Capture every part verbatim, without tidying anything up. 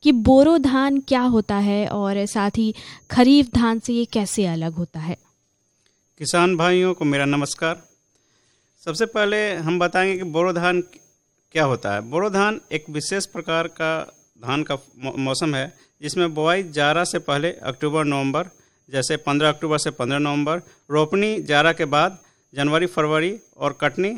कि बोरो धान क्या होता है और साथ ही खरीफ धान से ये कैसे अलग होता है। किसान भाइयों को मेरा नमस्कार। सबसे पहले हम बताएंगे कि बोरो धान क्या होता है। बोरो धान एक विशेष प्रकार का धान का मौसम है जिसमें बुआई जाड़ा से पहले अक्टूबर नवंबर, जैसे पंद्रह अक्टूबर से पंद्रह नवंबर, रोपनी जाड़ा के बाद जनवरी फरवरी और कटनी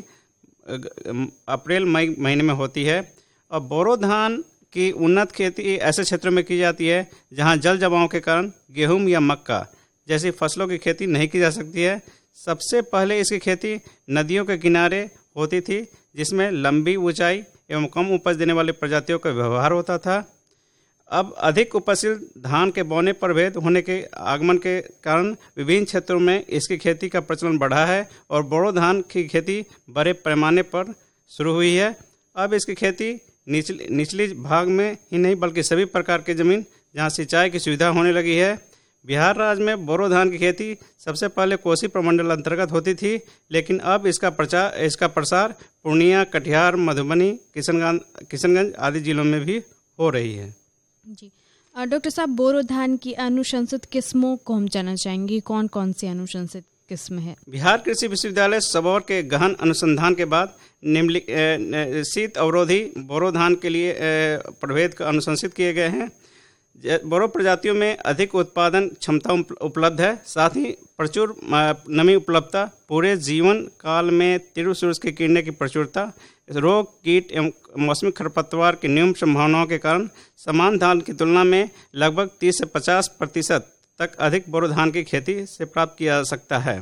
अप्रैल मई महीने में होती है। और बोरो धान की उन्नत खेती ऐसे क्षेत्रों में की जाती है जहां जल जमाव के कारण गेहूं या मक्का जैसी फसलों की खेती नहीं की जा सकती है। सबसे पहले इसकी खेती नदियों के किनारे होती थी, जिसमें लंबी ऊंचाई एवं कम उपज देने वाली प्रजातियों का व्यवहार होता था। अब अधिक उपजशील धान के बौने प्रभेद होने के आगमन के कारण विभिन्न क्षेत्रों में इसकी खेती का प्रचलन बढ़ा है और बोरो धान की खेती बड़े पैमाने पर शुरू हुई है। अब इसकी खेती निचली निचली भाग में ही नहीं बल्कि सभी प्रकार की ज़मीन जहां सिंचाई की सुविधा होने लगी है। बिहार राज्य में बोरो धान की खेती सबसे पहले कोसी प्रमंडल अंतर्गत होती थी, लेकिन अब इसका प्रचार इसका प्रसार पूर्णिया, कटिहार, मधुबनी, किशनगंज किशनगंज आदि जिलों में भी हो रही है। जी डॉक्टर साहब, बोरो धान की अनुशंसित किस्मों को हम जानना चाहेंगे, कौन कौन सी अनुशंसित किस्म है। बिहार कृषि विश्वविद्यालय सबौर के गहन अनुसंधान के बाद निम्नलिखित शीत अवरोधी बोरो धान के लिए प्रभेद का अनुशंसित किए गए हैं। बोरो प्रजातियों में अधिक उत्पादन क्षमता उपलब्ध है, साथ ही प्रचुर नमी उपलब्धता, पूरे जीवन काल में तीव्र सूरज की किरणें की प्रचुरता, रोग कीट एवं मौसमी खरपतवार की न्यून संभावनाओं के कारण समान धान की तुलना में लगभग तीस से पचास प्रतिशत तक अधिक बोरो धान की खेती से प्राप्त किया जा सकता है।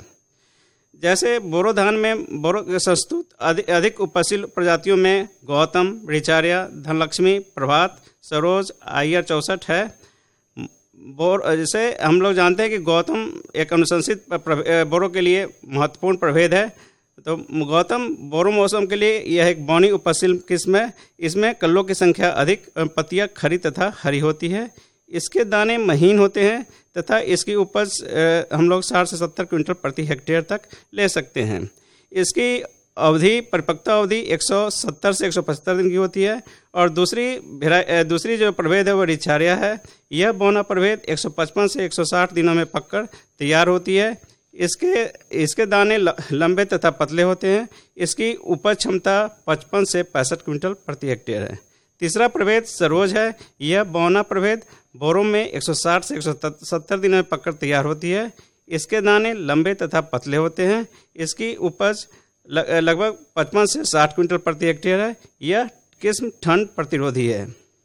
जैसे बोरो धान में बोरो संस्तुत अधिक, अधिक उपजशील प्रजातियों में गौतम, रिचार्या, धनलक्ष्मी, प्रभात, सरोज, आयर चौसठ है। बोर जैसे हम लोग जानते हैं कि गौतम एक अनुशंसित बोरो के लिए महत्वपूर्ण प्रभेद है। तो गौतम बोरो मौसम के लिए यह एक बौनी उपजशील किस्म है। इसमें कल्लों की संख्या अधिक, पत्तियां खरी तथा हरी होती है। इसके दाने महीन होते हैं तथा इसकी उपज हम लोग साठ से सत्तर क्विंटल प्रति हेक्टेयर तक ले सकते हैं। इसकी अवधि परिपक्वता अवधि एक सौ सत्तर से एक सौ पचहत्तर दिन की होती है। और दूसरी दूसरी जो प्रभेद है वो रिचार्या है। यह बौना प्रभेद एक सौ पचपन से एक सौ साठ दिनों में पककर तैयार होती है। इसके इसके दाने लंबे तथा पतले होते हैं। इसकी उपज क्षमता पचपन से पैंसठ क्विंटल प्रति हेक्टेयर है। तीसरा प्रभेद सरोज है। यह बौना प्रभेद बोरो में एक सौ साठ से एक सौ सत्तर दिनों में पककर तैयार होती है। इसके दाने लंबे तथा पतले होते हैं। इसकी उपज लगभग पचपन से साठ क्विंटल प्रति हेक्टेयर है। यह किस्म ठंड प्रतिरोधी है।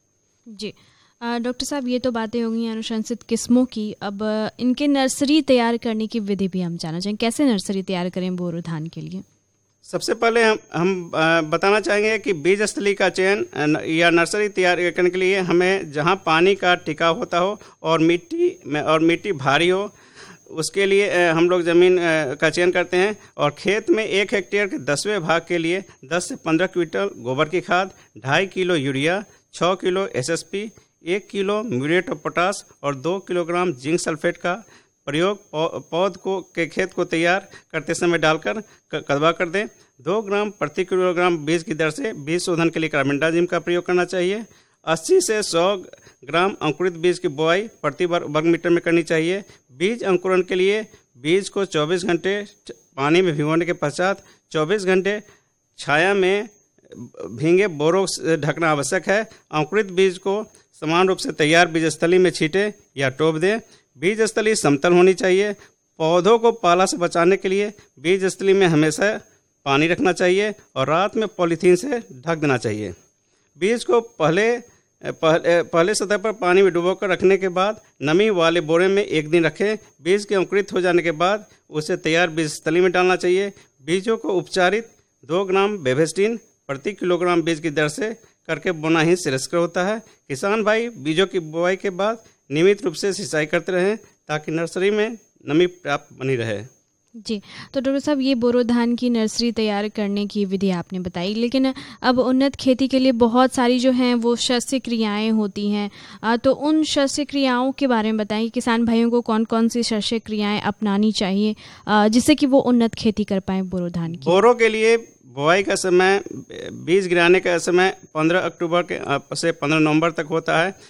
जी डॉक्टर साहब, ये तो बातें हो गई अनुशंसित किस्मों की। अब इनके नर्सरी तैयार करने की विधि भी हम जानना चाहेंगे, कैसे नर्सरी तैयार करें बोरो धान के लिए। सबसे पहले हम हम बताना चाहेंगे कि बीज स्थली का चयन या नर्सरी तैयार करने के लिए हमें जहां पानी का टिकाव होता हो और मिट्टी में और मिट्टी भारी हो, उसके लिए हम लोग ज़मीन का चयन करते हैं। और खेत में एक हेक्टेयर के दसवें भाग के लिए दस से पंद्रह क्विंटल गोबर की खाद, ढाई किलो यूरिया, छः किलो एसएसपी, एक किलो म्यूरेट ऑफ पोटास और दो किलोग्राम जिंक सल्फेट का प्रयोग पौध को के खेत को तैयार करते समय डालकर कदवा कर दें। दो ग्राम प्रति किलोग्राम बीज की दर से बीज शोधन के लिए कार्बेंडाजिम का प्रयोग करना चाहिए। अस्सी से सौ ग्राम अंकुरित बीज की बुआई प्रति वर्ग मीटर में करनी चाहिए। बीज अंकुरण के लिए बीज को चौबीस घंटे पानी में भिगोने के पश्चात चौबीस घंटे छाया में भींगे बोरो से ढकना आवश्यक है। अंकुरित बीज को समान रूप से तैयार बीज स्थली में छींटे या टोप दें। बीज स्थली समतल होनी चाहिए। पौधों को पाला से बचाने के लिए बीज स्थली में हमेशा पानी रखना चाहिए और रात में पॉलीथीन से ढक देना चाहिए। बीज को पहले पहले, पहले सतह पर पानी में डुबोकर रखने के बाद नमी वाले बोरे में एक दिन रखें। बीज के अंकुरित हो जाने के बाद उसे तैयार बीज स्थली में डालना चाहिए। बीजों को उपचारित दो ग्राम बेवेस्टिन प्रति किलोग्राम बीज की दर से करके बोना ही श्रेयस्कर होता है। किसान भाई बीजों की बुआई के बाद नियमित रूप से सिंचाई करते रहें ताकि नर्सरी में नमी प्राप्त बनी रहे। जी, तो डॉक्टर साहब, ये बोरो धान की नर्सरी तैयार करने की विधि आपने बताई, लेकिन अब उन्नत खेती के लिए बहुत सारी जो हैं वो शस्य क्रियाएं होती हैं, तो उन शस्य क्रियाओं के बारे में बताएं। किसान भाइयों को कौन कौन सी शस्य क्रियाएं अपनानी चाहिए जिससे कि वो उन्नत खेती कर पाएँ बोरो धान की। बोरो के लिए बुआई का समय, बीज गिराने का समय पंद्रह अक्टूबर के से पंद्रह नवंबर तक होता है।